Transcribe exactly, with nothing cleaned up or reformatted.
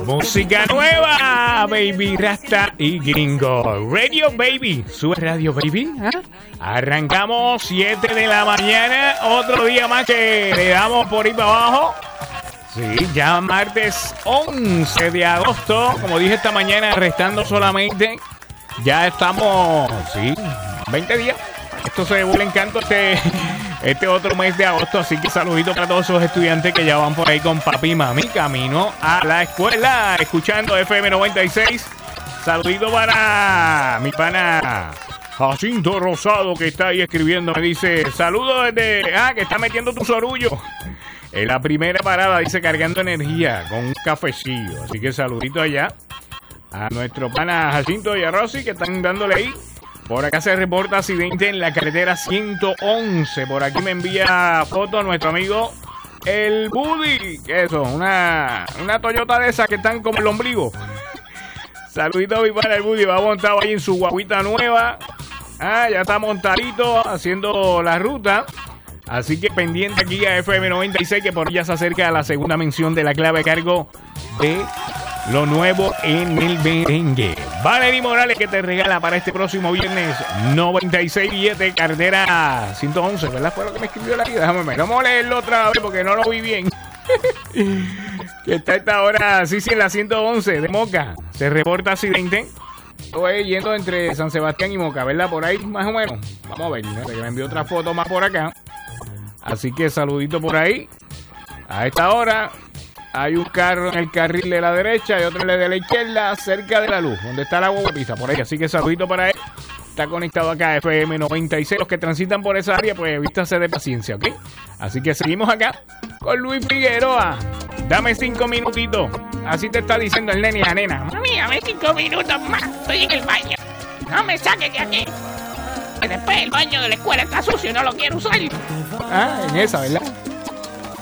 Música nueva, baby, rasta y gringo. Radio Baby, sube Radio Baby. ¿eh? Arrancamos siete de la mañana, otro día más que le damos por ahí para abajo. Sí, ya martes once de agosto, como dije esta mañana, restando solamente, ya estamos, sí, veinte días. Esto se vuelve encanto este, este otro mes de agosto, así que saludito para todos esos estudiantes que ya van por ahí con papi y mami camino a la escuela, escuchando F M noventa y seis. Saludito para mi pana Jacinto Rosado, que está ahí escribiendo, me dice, saludos desde, ah, que está metiendo tu sorullo. En la primera parada, dice, cargando energía con un cafecillo. Así que saludito allá a nuestro pana Jacinto y a Rosy, que están dándole ahí. Por acá se reporta accidente en la carretera ciento once. Por aquí me envía foto nuestro amigo el Buddy. ¿Qué es eso? Una, una Toyota de esas que están como el ombligo. Saludito a mi pana el Buddy. Va montado ahí en su guaguita nueva. Ah, ya está montadito haciendo la ruta. Así que pendiente aquí a F M noventa y seis, que por ella se acerca a la segunda mención de la clave a cargo de lo nuevo en el merengue. Valery Morales, que te regala para este próximo viernes noventa y seis billetes, cartera ciento once, ¿verdad? Fue lo que me escribió la vida. Déjame ver, vamos a leerlo otra vez porque no lo vi bien. Que está esta hora, sí, sí, en la ciento once de Moca. Se reporta accidente. Estoy yendo entre San Sebastián y Moca, ¿verdad? Por ahí, más o menos. Vamos a ver, ¿no? Que me envió otra foto más por acá. Así que saludito por ahí. A esta hora hay un carro en el carril de la derecha y otro en el de la izquierda, cerca de la luz, donde está la guapisa, por ahí. Así que saludito para él. Está conectado acá a F M noventa y seis. Los que transitan por esa área, pues vístase de paciencia, ¿ok? Así que seguimos acá con Luis Figueroa. Dame cinco minutitos. Así te está diciendo el nene y la nena. Mami, dame cinco minutos más. Estoy en el baño. No me saques de aquí. Después el baño de la escuela está sucio y no lo quiero usar. Ah, en esa, ¿verdad?